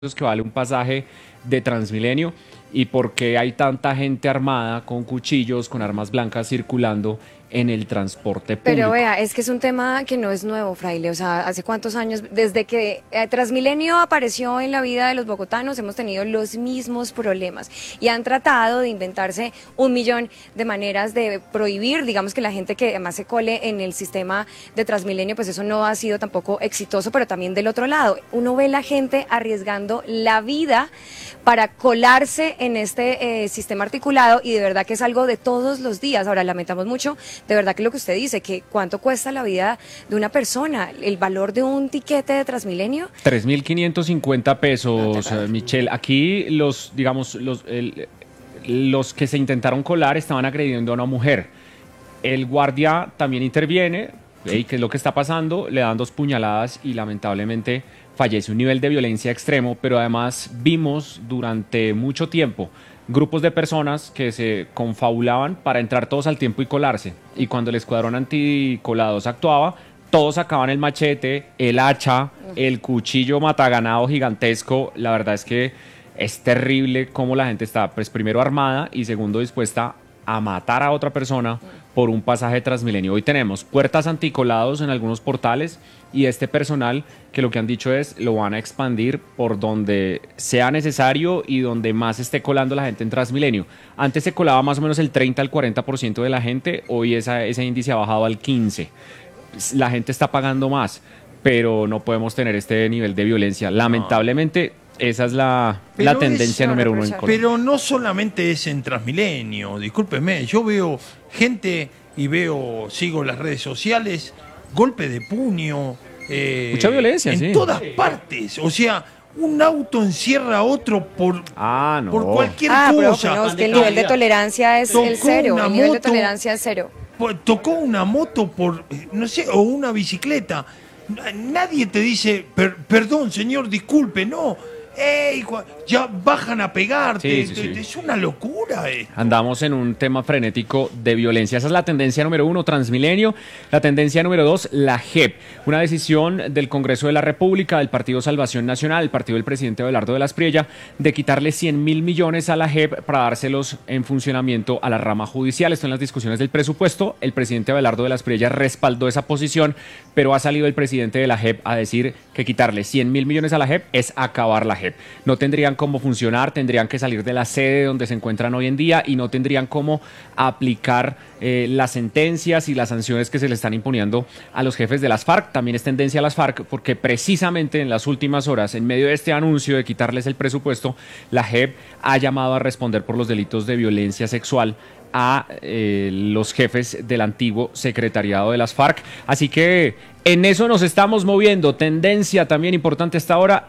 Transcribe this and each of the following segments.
que vale un pasaje de Transmilenio y por qué hay tanta gente armada con cuchillos, con armas blancas circulando en el transporte Pero público. vea, es que es un tema que no es nuevo, Fraile. O sea, ¿hace cuántos años? Desde que Transmilenio apareció en la vida de los bogotanos, hemos tenido los mismos problemas y han tratado de inventarse un millón de maneras de prohibir, digamos, que la gente que además se cole en el sistema de Transmilenio, pues eso no ha sido tampoco exitoso, pero también del otro lado, uno ve la gente arriesgando la vida para colarse en este sistema articulado y de verdad que es algo de todos los días. Ahora, lamentamos mucho, de verdad que lo que usted dice, que cuánto cuesta la vida de una persona, el valor de un tiquete de Transmilenio. 3.550 pesos, Michelle. Aquí los que se intentaron colar estaban agrediendo a una mujer. El guardia también interviene, ¿qué es lo que está pasando? Le dan 2 puñaladas y lamentablemente fallece. Un nivel de violencia extremo, pero además vimos durante mucho tiempo grupos de personas que se confabulaban para entrar todos al tiempo y colarse. Y cuando el escuadrón anticolados actuaba, todos sacaban el machete, el hacha, el cuchillo mataganado gigantesco. La verdad es que es terrible cómo la gente está, pues primero armada y segundo dispuesta a matar a otra persona por un pasaje de Transmilenio. Hoy tenemos puertas anticolados en algunos portales y este personal que lo que han dicho es lo van a expandir por donde sea necesario y donde más esté colando la gente en Transmilenio. Antes se colaba más o menos el 30 al 40% de la gente, hoy ese índice ha bajado al 15%. La gente está pagando más, pero no podemos tener este nivel de violencia. Lamentablemente, esa es la tendencia número uno en Colombia. Pero no solamente es en Transmilenio, discúlpeme, yo veo gente y sigo las redes sociales, golpe de puño, mucha violencia, en todas partes. O sea, un auto encierra a otro por cualquier Pero cosa. no, es que el nivel de tolerancia es el cero, el nivel de tolerancia es cero. Tocó una moto por, no sé, o una bicicleta. Nadie te dice, perdón, señor, disculpe, no. ¡Ey! Ya bajan a pegarte. Sí. Es una locura esto. Andamos en un tema frenético de violencia. Esa es la tendencia número uno, Transmilenio. La tendencia número dos, la JEP. Una decisión del Congreso de la República, del Partido Salvación Nacional, el partido del presidente Abelardo de la Espriella, de quitarle 100.000 millones a la JEP para dárselos en funcionamiento a la rama judicial. Esto en las discusiones del presupuesto. El presidente Abelardo de la Espriella respaldó esa posición, pero ha salido el presidente de la JEP a decir que quitarle 100.000 millones a la JEP es acabar la JEP. No tendrían cómo funcionar, tendrían que salir de la sede donde se encuentran hoy en día y no tendrían cómo aplicar las sentencias y las sanciones que se le están imponiendo a los jefes de las FARC. También es tendencia a las FARC porque precisamente en las últimas horas, en medio de este anuncio de quitarles el presupuesto, la JEP ha llamado a responder por los delitos de violencia sexual a los jefes del antiguo secretariado de las FARC. Así que en eso nos estamos moviendo. Tendencia también importante hasta ahora,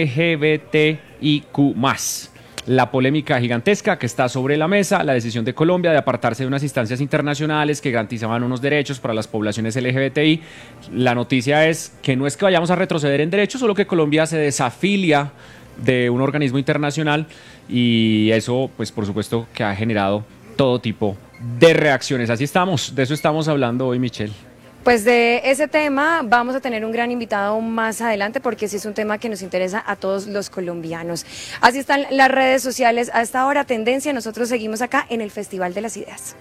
LGBTIQ+. La polémica gigantesca que está sobre la mesa, la decisión de Colombia de apartarse de unas instancias internacionales que garantizaban unos derechos para las poblaciones LGBTI. La noticia es que no es que vayamos a retroceder en derechos, solo que Colombia se desafilia de un organismo internacional y eso, pues por supuesto, que ha generado todo tipo de reacciones. Así estamos, de eso estamos hablando hoy, Michelle. Pues de ese tema vamos a tener un gran invitado más adelante porque sí es un tema que nos interesa a todos los colombianos. Así están las redes sociales a esta hora, tendencia. Nosotros seguimos acá en el Festival de las Ideas.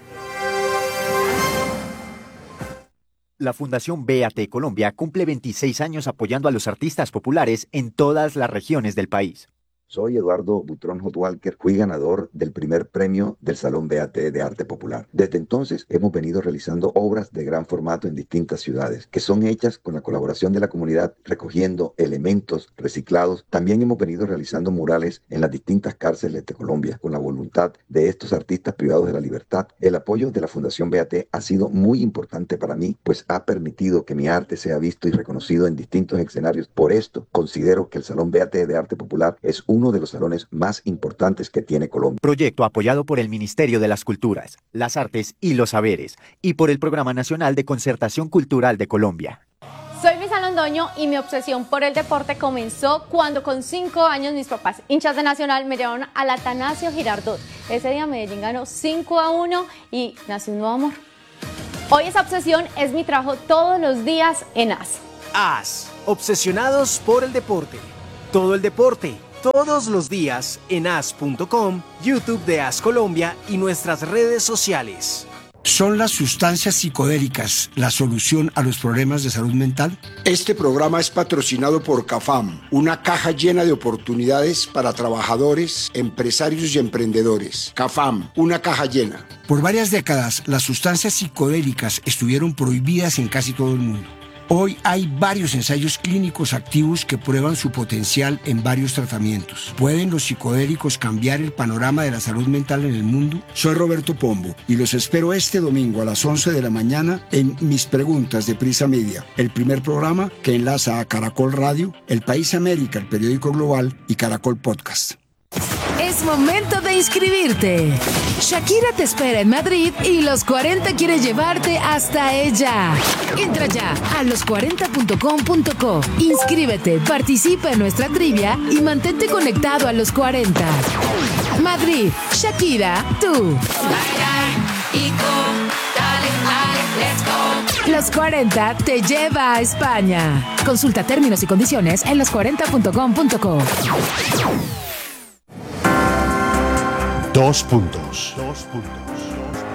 La Fundación BAT Colombia cumple 26 años apoyando a los artistas populares en todas las regiones del país. Soy Eduardo Butrón Hotwalker, fui ganador del primer premio del Salón BAT de Arte Popular. Desde entonces hemos venido realizando obras de gran formato en distintas ciudades, que son hechas con la colaboración de la comunidad, recogiendo elementos reciclados. También hemos venido realizando murales en las distintas cárceles de Colombia, con la voluntad de estos artistas privados de la libertad. El apoyo de la Fundación BAT ha sido muy importante para mí, pues ha permitido que mi arte sea visto y reconocido en distintos escenarios. Por esto, considero que el Salón BAT de Arte Popular es uno de los salones más importantes que tiene Colombia. Proyecto apoyado por el Ministerio de las Culturas, las Artes y los Saberes y por el Programa Nacional de Concertación Cultural de Colombia. Soy Luisa Londoño y mi obsesión por el deporte comenzó cuando con 5 años mis papás, hinchas de Nacional, me llevaron al Atanasio Girardot. Ese día Medellín ganó 5-1 y nació un nuevo amor. Hoy esa obsesión es mi trabajo todos los días en AS. AS, obsesionados por el deporte. Todo el deporte todos los días en as.com, YouTube de As Colombia y nuestras redes sociales. ¿Son las sustancias psicodélicas la solución a los problemas de salud mental? Este programa es patrocinado por CAFAM, una caja llena de oportunidades para trabajadores, empresarios y emprendedores. CAFAM, una caja llena. Por varias décadas, las sustancias psicodélicas estuvieron prohibidas en casi todo el mundo. Hoy hay varios ensayos clínicos activos que prueban su potencial en varios tratamientos. ¿Pueden los psicodélicos cambiar el panorama de la salud mental en el mundo? Soy Roberto Pombo y los espero este domingo a las 11 de la mañana en Mis Preguntas de Prisa Media, el primer programa que enlaza a Caracol Radio, El País América, el periódico global y Caracol Podcast. Es momento de inscribirte. Shakira te espera en Madrid y Los 40 quiere llevarte hasta ella. Entra ya a los40.com.co. Inscríbete, participa en nuestra trivia y mantente conectado a Los 40. Madrid, Shakira, tú. Los 40 te lleva a España. Consulta términos y condiciones en los40.com.co. 2 puntos.